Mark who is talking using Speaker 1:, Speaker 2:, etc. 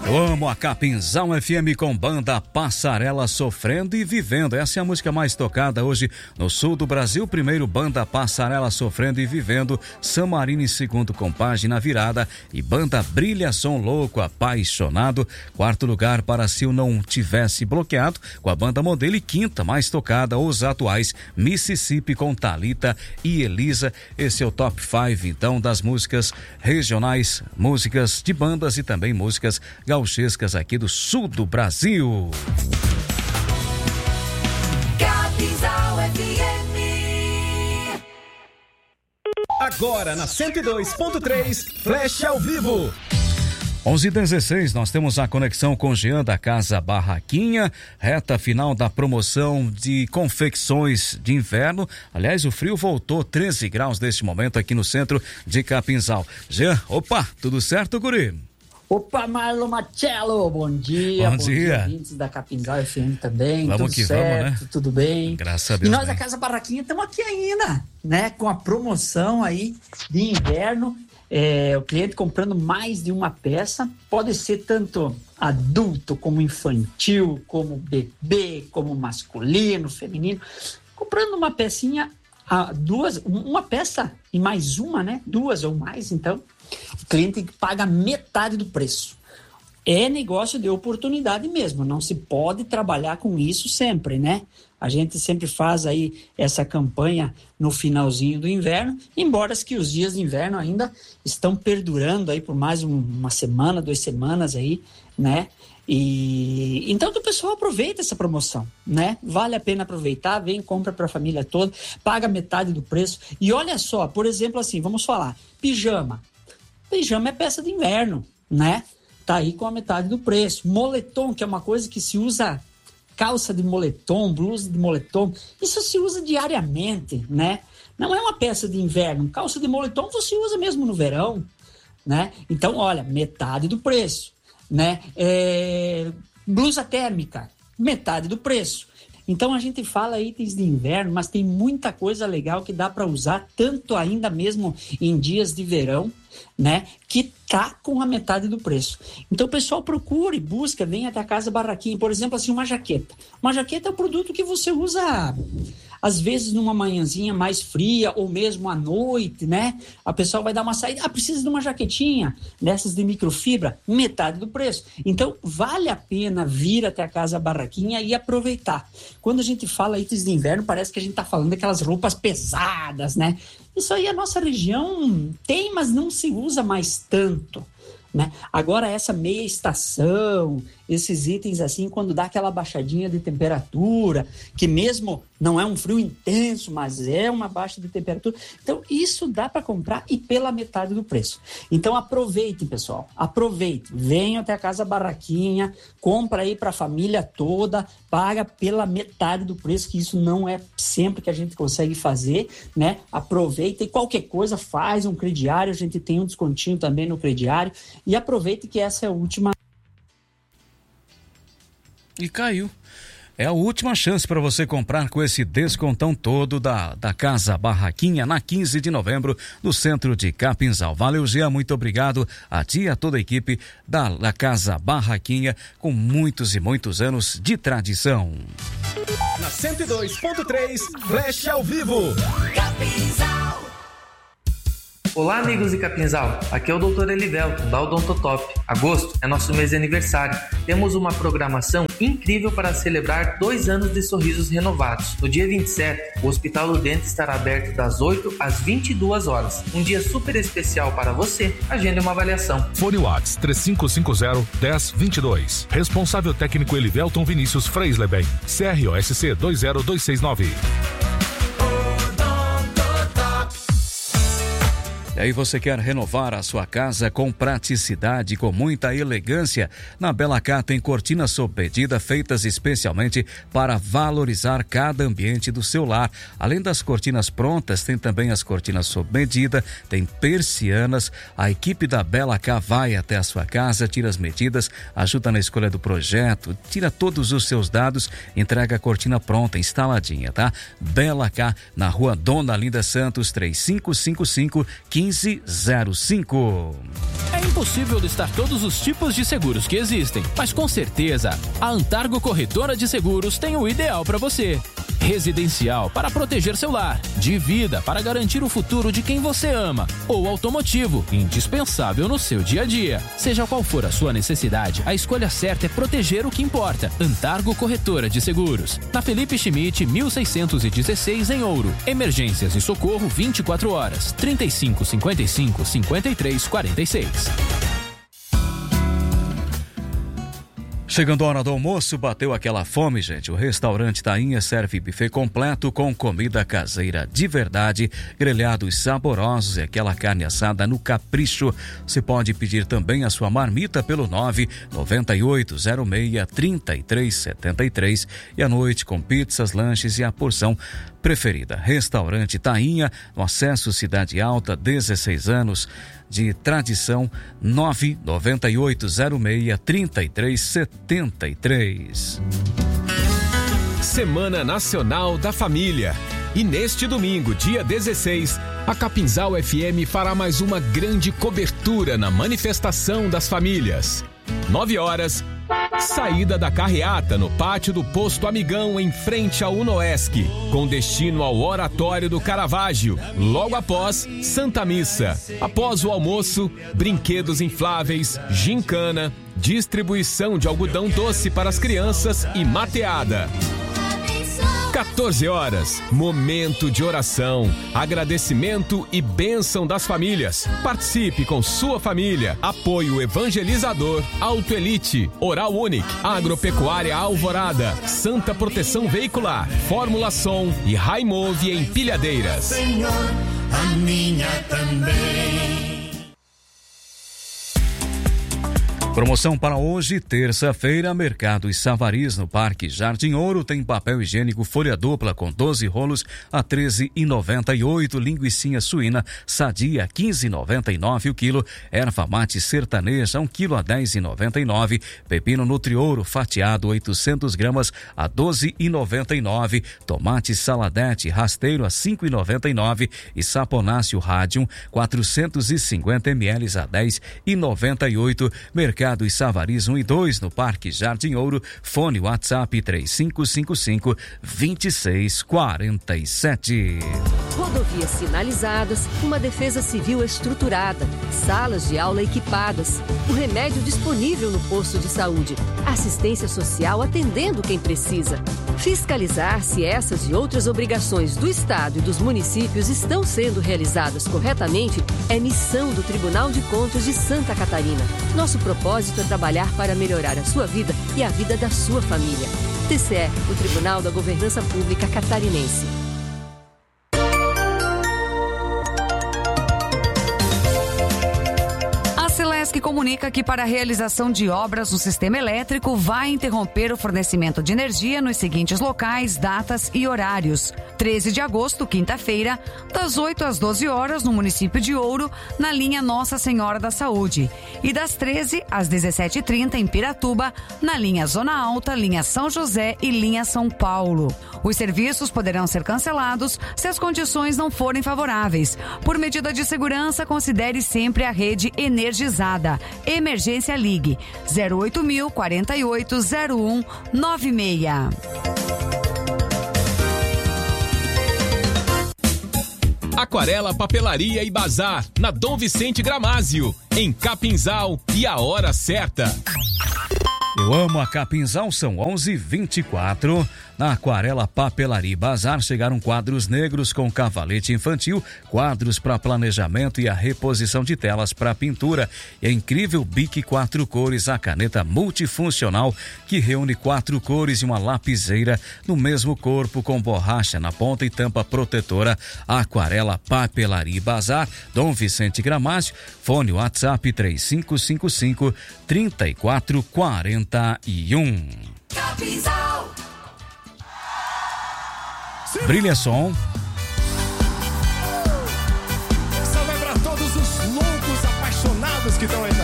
Speaker 1: Eu amo a Capinzal FM com banda Passarela Sofrendo e Vivendo. Essa é a música mais tocada hoje no sul do Brasil. Primeiro, banda Passarela Sofrendo e Vivendo. Samarino em segundo com Página Virada. E banda Brilha Som Louco, Apaixonado. Quarto lugar para Se Eu Não Tivesse Bloqueado, com a banda Modelo. E quinta mais tocada, os atuais Mississippi com Thalita e Elisa. Esse é o top 5 então das músicas regionais, músicas de bandas e também músicas gauchescas aqui do sul do Brasil.
Speaker 2: Capinzal FM.
Speaker 3: Agora na 102.3, Flash ao vivo.
Speaker 1: 11h16, nós temos a conexão com Jean da Casa Barraquinha, reta final da promoção de confecções de inverno. Aliás, o frio voltou, 13 graus neste momento aqui no centro de Capinzal. Jean, opa, tudo certo, guri?
Speaker 4: Opa, Marlon Marcelo, bom dia.
Speaker 1: Bom dia.
Speaker 4: Ouvintes da Capinzal FM também.
Speaker 1: Vamos
Speaker 4: tudo
Speaker 1: que
Speaker 4: certo,
Speaker 1: vamos, né?
Speaker 4: Tudo bem.
Speaker 1: Graças a Deus.
Speaker 4: E nós
Speaker 1: bem.
Speaker 4: da Casa Barraquinha estamos aqui ainda, né? Com a promoção aí de inverno. O cliente comprando mais de uma peça, pode ser tanto adulto como infantil, como bebê, como masculino, feminino. Comprando uma pecinha, uma peça e mais uma, né? Duas ou mais, então o cliente paga metade do preço. É negócio de oportunidade mesmo, não se pode trabalhar com isso sempre, né? A gente sempre faz aí essa campanha no finalzinho do inverno, embora que os dias de inverno ainda estão perdurando aí por mais uma semana, 2 semanas aí, né? E então que o pessoal aproveita essa promoção, né? Vale a pena aproveitar, vem, compra para a família toda, paga metade do preço. E olha só, por exemplo assim, vamos falar, pijama. Pijama é peça de inverno, né? Tá aí com a metade do preço. Moletom, que é uma coisa que se usa, calça de moletom, blusa de moletom, isso se usa diariamente, né? Não é uma peça de inverno. Calça de moletom você usa mesmo no verão, né? Então, olha, metade do preço, né? Blusa térmica, metade do preço. Então a gente fala itens de inverno, mas tem muita coisa legal que dá para usar, tanto ainda mesmo em dias de verão, né? Que tá com a metade do preço. Então o pessoal procure, busca, vem até a Casa Barraquinha. Por exemplo, assim, uma jaqueta. Uma jaqueta é um produto que você usa às vezes numa manhãzinha mais fria ou mesmo à noite, né? A pessoa vai dar uma saída, precisa de uma jaquetinha dessas de microfibra, metade do preço. Então vale a pena vir até a Casa Barraquinha e aproveitar. Quando a gente fala itens de inverno, parece que a gente tá falando daquelas roupas pesadas, né? Isso aí a nossa região tem, mas não se usa mais tanto, né? Agora essa meia estação, esses itens assim, quando dá aquela baixadinha de temperatura, que mesmo não é um frio intenso, mas é uma baixa de temperatura, então isso dá para comprar e pela metade do preço. Então aproveite, pessoal, aproveite, venham até a Casa Barraquinha, compra aí para a família toda, paga pela metade do preço, que isso não é sempre que a gente consegue fazer, né? Aproveita e qualquer coisa faz um crediário, a gente tem um descontinho também no crediário, e aproveite que essa é a última.
Speaker 1: E caiu. É a última chance para você comprar com esse descontão todo da Casa Barraquinha na 15 de novembro no centro de Capinzal. Valeu, Jean, muito obrigado a ti e a toda a equipe da Casa Barraquinha com muitos e muitos anos de tradição.
Speaker 3: Na 102.3, Flash ao vivo.
Speaker 2: Capinzal.
Speaker 5: Olá, amigos de Capinzal, aqui é o Dr. Elivelton, da Odontotop. Agosto é nosso mês de aniversário. Temos uma programação incrível para celebrar 2 anos de sorrisos renovados. No dia 27, o Hospital do Dente estará aberto das 8 às 22 horas. Um dia super especial para você. Agende uma avaliação.
Speaker 6: Fone Whats 3550-1022. Responsável técnico Elivelton Vinícius Freisleben. CROSC 20269.
Speaker 1: E aí você quer renovar a sua casa com praticidade, com muita elegância? Na Belacá tem cortinas sob medida feitas especialmente para valorizar cada ambiente do seu lar. Além das cortinas prontas, tem também as cortinas sob medida, tem persianas. A equipe da Belacá vai até a sua casa, tira as medidas, ajuda na escolha do projeto, tira todos os seus dados, entrega a cortina pronta, instaladinha, tá? Belacá, na rua Dona Linda Santos, 3555-1505.
Speaker 7: impossível listar todos os tipos de seguros que existem, mas com certeza a Antargo Corretora de Seguros tem o ideal para você. Residencial para proteger seu lar, de vida para garantir o futuro de quem você ama, ou automotivo, indispensável no seu dia a dia. Seja qual for a sua necessidade, a escolha certa é proteger o que importa. Antargo Corretora de Seguros, na Felipe Schmidt, 1616 em Ouro. Emergências e socorro 24 horas, 35 55 53 46.
Speaker 1: Chegando a hora do almoço, bateu aquela fome, gente. O restaurante Tainha serve buffet completo com comida caseira de verdade, grelhados saborosos e aquela carne assada no capricho. Você pode pedir também a sua marmita pelo 998063373 e à noite com pizzas, lanches e a porção preferida. Restaurante Tainha, no Acesso Cidade Alta, 16 anos de tradição, 998063373.
Speaker 3: Semana Nacional da Família. E neste domingo, dia 16, a Capinzal FM fará mais uma grande cobertura na manifestação das famílias. 9 horas, saída da carreata no pátio do Posto Amigão, em frente ao Unoesc, com destino ao Oratório do Caravaggio. Logo após, Santa Missa. Após o almoço, brinquedos infláveis, gincana, distribuição de algodão doce para as crianças e mateada. 14 horas, momento de oração, agradecimento e bênção das famílias. Participe com sua família. Apoio evangelizador, Autoelite, Oral Unique, Agropecuária Alvorada, Santa Proteção Veicular, Fórmula Som e Raimove Empilhadeiras.
Speaker 2: Senhor, a minha também.
Speaker 1: Promoção para hoje, terça-feira, Mercado e Savariz, no Parque Jardim Ouro, tem papel higiênico folha dupla com 12 rolos a R$ 13,98, linguicinha suína sadia a R$ 15,99 o quilo, erva mate sertaneja 1 quilo a R$ 10,99, pepino Nutriouro fatiado 800 gramas a R$ 12,99, tomate saladete rasteiro a R$ 5,99 e saponáceo Radium 450 ml a R$ 10,98. Mercado e Savariz 1 e 2 no Parque Jardim Ouro, fone WhatsApp 3555-2647.
Speaker 8: Rodovias sinalizadas, uma defesa civil estruturada, salas de aula equipadas, o remédio disponível no posto de saúde, assistência social atendendo quem precisa. Fiscalizar se essas e outras obrigações do Estado e dos municípios estão sendo realizadas corretamente é missão do Tribunal de Contas de Santa Catarina. Nosso propósito é trabalhar para melhorar a sua vida e a vida da sua família. TCE, o Tribunal da Governança Pública Catarinense.
Speaker 9: A Celesc comunica que para a realização de obras no sistema elétrico vai interromper o fornecimento de energia nos seguintes locais, datas e horários. 13 de agosto, quinta-feira, das 8 às 12 horas no município de Ouro, na linha Nossa Senhora da Saúde. E das 13 às 17h30 em Piratuba, na linha Zona Alta, linha São José e linha São Paulo. Os serviços poderão ser cancelados se as condições não forem favoráveis. Por medida de segurança, considere sempre a rede energizada. Emergência Ligue 08.000 48 01 96.
Speaker 3: Aquarela Papelaria e Bazar, na Dom Vicente Gramázio, em Capinzal, e a hora certa.
Speaker 1: Eu amo a Capinzal, são 11h24. Na Aquarela Papelaria e Bazar chegaram quadros negros com cavalete infantil, quadros para planejamento e a reposição de telas para pintura. E a incrível Bic 4 cores, a caneta multifuncional que reúne 4 cores e uma lapiseira no mesmo corpo com borracha na ponta e tampa protetora. Aquarela Papelaria e Bazar, Dom Vicente Gramázio, fone WhatsApp 3555-3441.
Speaker 2: Capinzal.
Speaker 1: Brilha som.
Speaker 3: Essa vai pra todos os loucos apaixonados que estão aí.